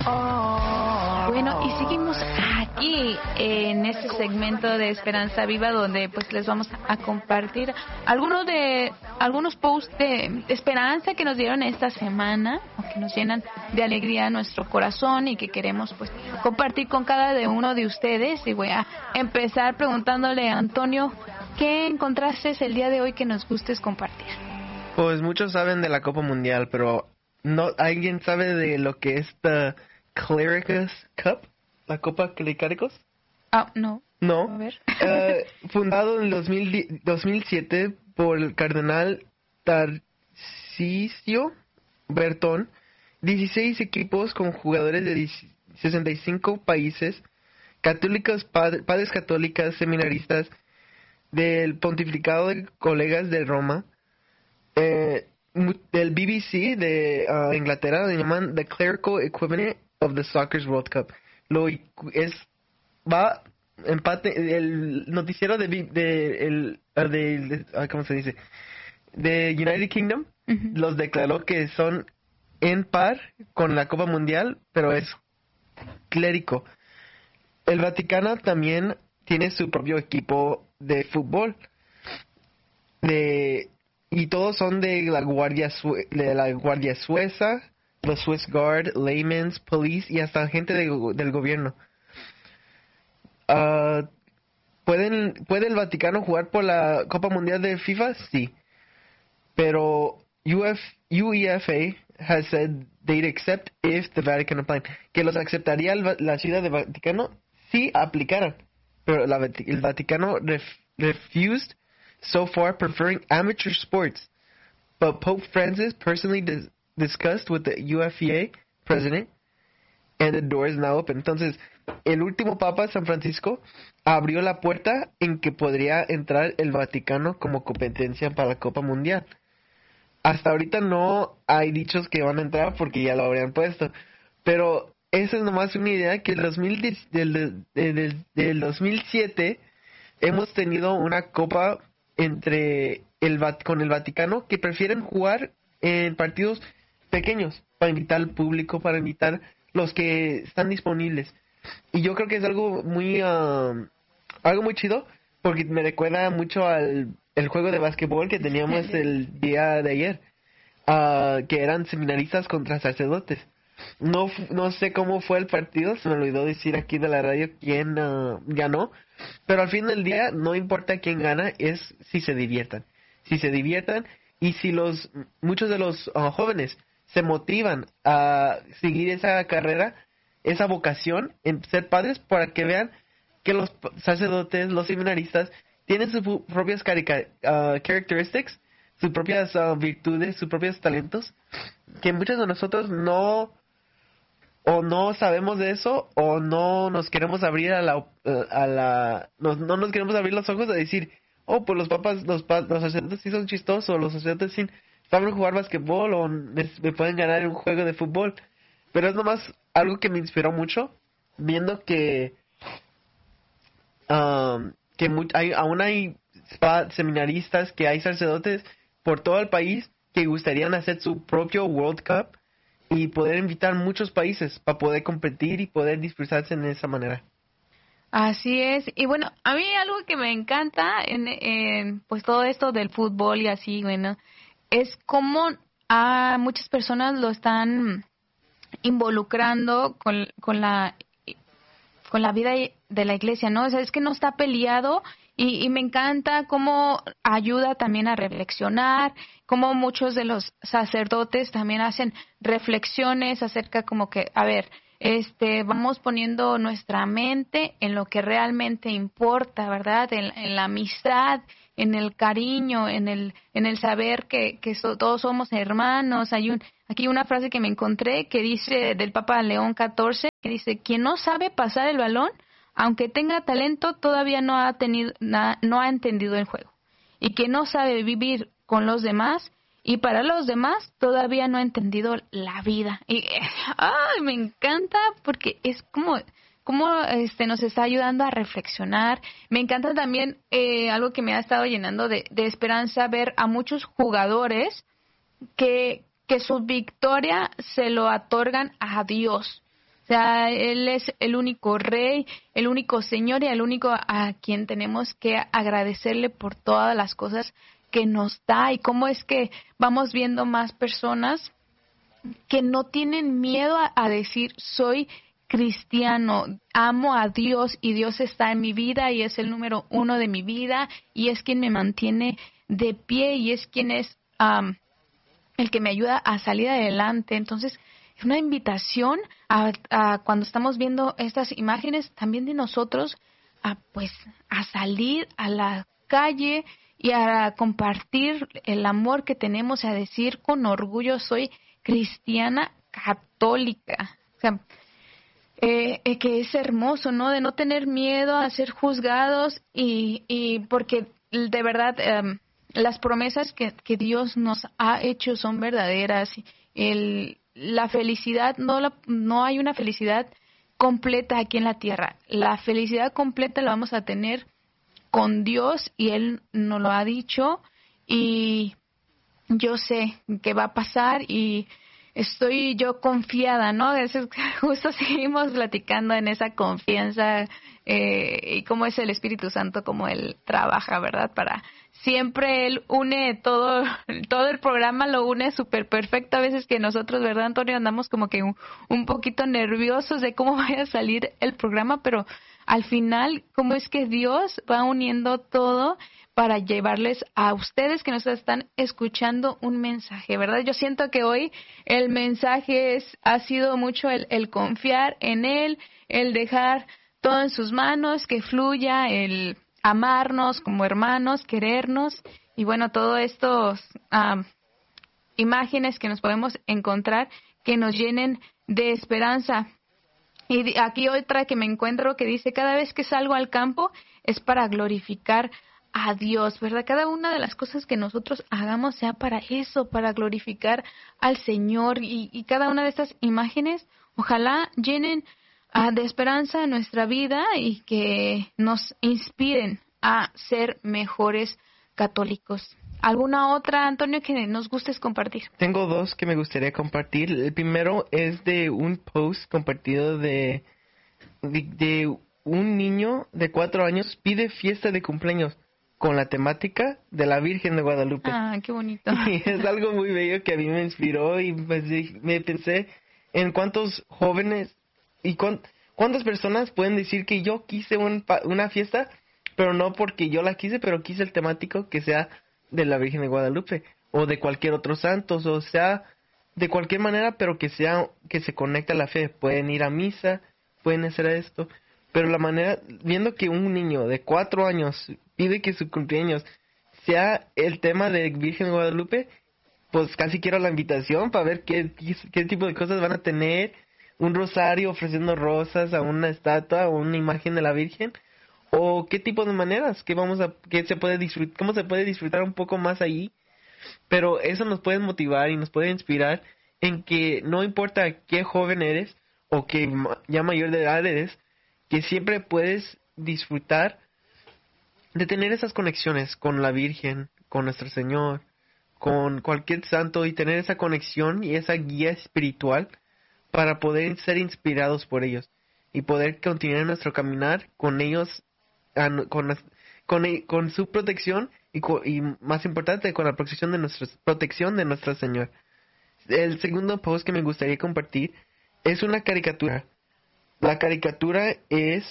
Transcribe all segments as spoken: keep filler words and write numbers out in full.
Bueno, y seguimos aquí en este segmento de Esperanza Viva, donde pues les vamos a compartir algunos de algunos posts de esperanza que nos dieron esta semana, o que nos llenan de alegría a nuestro corazón y que queremos pues compartir con cada de uno de ustedes. Y voy a empezar preguntándole a Antonio, ¿qué encontraste el día de hoy que nos gustes compartir? Pues muchos saben de la Copa Mundial, pero no, ¿alguien sabe de lo que es the Clericus Cup? ¿La Copa Clericus? Ah, no. No. A ver. Uh, fundado en dos mil siete por el cardenal Tarcisio Bertón, dieciséis equipos con jugadores de sesenta y cinco países, católicos, padres, padres católicas, seminaristas, del pontificado de colegas de Roma, eh, del B B C de uh, Inglaterra, le llaman The Clerical Equivalent of the Soccer's World Cup. Lo es va empate el noticiero de de el de, de ¿cómo se dice? De United Kingdom. Uh-huh. Los declaró que son en par con la Copa Mundial, pero es clérico. El Vaticano también tiene su propio equipo de fútbol, de y todos son de la guardia Sue, de la guardia sueca, los Swiss Guard, Laymen's Police y hasta gente de, del gobierno. Uh, ¿pueden, ¿Puede el Vaticano jugar por la Copa Mundial de FIFA? Sí. Pero U F, U E F A has said they'd accept if the Vatican applied. Que los aceptaría el, la ciudad de Vaticano si aplicaran. Pero la, el Vaticano ref, refused so far, preferring amateur sports. But Pope Francis personally dis- discussed with the U F E A president, and the door is now open. Entonces, el último Papa, San Francisco, abrió la puerta en que podría entrar el Vaticano como competencia para la Copa Mundial. Hasta ahorita no hay dichos que van a entrar porque ya lo habrían puesto. Pero esa es nomás una idea que el dos mil diez, del, del, del, del dos mil siete hemos tenido una copa entre el con el Vaticano que prefieren jugar en partidos pequeños para invitar al público, para invitar los que están disponibles. Y yo creo que es algo muy uh, algo muy chido porque me recuerda mucho al el juego de básquetbol que teníamos el día de ayer, uh, que eran seminaristas contra sacerdotes. No no sé cómo fue el partido, se me olvidó decir aquí de la radio quién uh, ganó, pero al fin del día no importa quién gana, es si se diviertan. Si se diviertan y si los muchos de los uh, jóvenes se motivan a seguir esa carrera, esa vocación en ser padres, para que vean que los sacerdotes, los seminaristas tienen sus propias carica- uh, characteristics, sus propias uh, virtudes, sus propios talentos, que muchos de nosotros no o no sabemos de eso, o no nos queremos abrir a la a la no, no nos queremos abrir los ojos a decir, oh, pues los papas, los, los sacerdotes sí son chistosos, los sacerdotes sí saben jugar basquetbol o me, me pueden ganar un juego de fútbol. Pero es nomás algo que me inspiró mucho, viendo que um, que mu- hay, aún hay spa, seminaristas, que hay sacerdotes por todo el país que gustarían hacer su propio World Cup y poder invitar muchos países para poder competir y poder disfrutarse en esa manera. Así es. Y bueno, a mí algo que me encanta en, en pues todo esto del fútbol y así, bueno, es cómo a muchas personas lo están involucrando con, con la con la vida de la iglesia, ¿no? O sea, es que no está peleado y, y me encanta cómo ayuda también a reflexionar, cómo muchos de los sacerdotes también hacen reflexiones acerca como que, a ver, este, vamos poniendo nuestra mente en lo que realmente importa, ¿verdad? En, en la amistad, en el cariño, en el en el saber que, que so, todos somos hermanos. Hay un aquí una frase que me encontré que dice del Papa León catorce, que dice: quien no sabe pasar el balón, aunque tenga talento, todavía no ha tenido na, no ha entendido el juego. Y quien no sabe vivir con los demás y para los demás, todavía no ha entendido la vida. Y ay, me encanta porque es como cómo este nos está ayudando a reflexionar. Me encanta también eh, algo que me ha estado llenando de, de esperanza, ver a muchos jugadores que, que su victoria se lo otorgan a Dios. sea, Él es el único Rey, el único Señor y el único a quien tenemos que agradecerle por todas las cosas que nos da, y cómo es que vamos viendo más personas que no tienen miedo a, a decir soy cristiano, amo a Dios y Dios está en mi vida y es el número uno de mi vida y es quien me mantiene de pie y es quien es um, el que me ayuda a salir adelante. Entonces es una invitación a, a cuando estamos viendo estas imágenes también de nosotros a pues a salir a la calle y a compartir el amor que tenemos, a decir con orgullo soy cristiana católica. O sea, eh, eh, que es hermoso, ¿no? De no tener miedo a ser juzgados y, y porque de verdad eh, las promesas que, que Dios nos ha hecho son verdaderas. El, la felicidad, no, la, no hay una felicidad completa aquí en la tierra. La felicidad completa la vamos a tener con Dios y Él nos lo ha dicho y yo sé que va a pasar y estoy yo confiada, ¿no? Es, justo seguimos platicando en esa confianza eh, y cómo es el Espíritu Santo, cómo Él trabaja, ¿verdad? Para siempre Él une todo, todo el programa lo une súper perfecto. A veces que nosotros, ¿verdad, Antonio? Andamos como que un, un poquito nerviosos de cómo vaya a salir el programa, pero al final, cómo es que Dios va uniendo todo para llevarles a ustedes que nos están escuchando un mensaje, ¿verdad? Yo siento que hoy el mensaje es, ha sido mucho el, el confiar en Él, el dejar todo en sus manos, que fluya, el amarnos como hermanos, querernos y bueno, todas estas um, imágenes que nos podemos encontrar que nos llenen de esperanza. Y aquí otra que me encuentro que dice, cada vez que salgo al campo es para glorificar a Dios, ¿verdad? Cada una de las cosas que nosotros hagamos sea para eso, para glorificar al Señor. Y, y cada una de estas imágenes, ojalá llenen uh, de esperanza nuestra vida y que nos inspiren a ser mejores católicos. ¿Alguna otra, Antonio, que nos gustes compartir? Tengo dos que me gustaría compartir. El primero es de un post compartido de, de, de un niño de cuatro años pide fiesta de cumpleaños con la temática de la Virgen de Guadalupe. Ah, qué bonito. Y es algo muy bello que a mí me inspiró y pues, me pensé en cuántos jóvenes y cuán, cuántas personas pueden decir que yo quise un, una fiesta, pero no porque yo la quise, pero quise el temático que sea de la Virgen de Guadalupe o de cualquier otro santo, o sea, de cualquier manera, pero que sea que se conecte a la fe. Pueden ir a misa, pueden hacer esto, pero la manera, viendo que un niño de cuatro años pide que su cumpleaños sea el tema de Virgen de Guadalupe, pues casi quiero la invitación para ver qué, qué, qué tipo de cosas van a tener, un rosario ofreciendo rosas a una estatua o una imagen de la Virgen, o qué tipo de maneras que vamos a que se puede disfrutar, cómo se puede disfrutar un poco más ahí. Pero eso nos puede motivar y nos puede inspirar en que no importa qué joven eres o que ya mayor de edad eres, que siempre puedes disfrutar de tener esas conexiones con la Virgen, con nuestro Señor, con cualquier santo, y tener esa conexión y esa guía espiritual para poder ser inspirados por ellos y poder continuar nuestro caminar con ellos, con, con, con su protección y, con, y más importante, con la protección de, nuestra, protección de nuestro Señor. El segundo post que me gustaría compartir es una caricatura. La caricatura es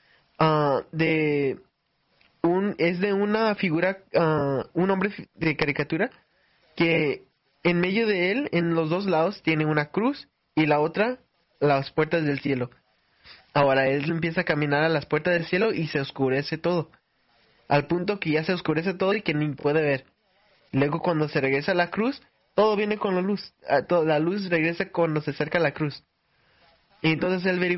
uh, de un es de una figura, uh, un hombre de caricatura que en medio de él, en los dos lados, tiene una cruz y la otra las puertas del cielo. Ahora él empieza a caminar a las puertas del cielo y se oscurece todo, al punto que ya se oscurece todo y que ni puede ver. Luego cuando se regresa a la cruz, todo viene con la luz. La luz regresa cuando se acerca a la cruz. Y entonces él